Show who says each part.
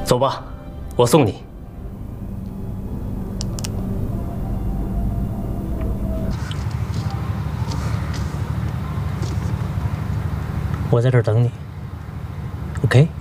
Speaker 1: 走吧，我送你。我在这儿等你。OK。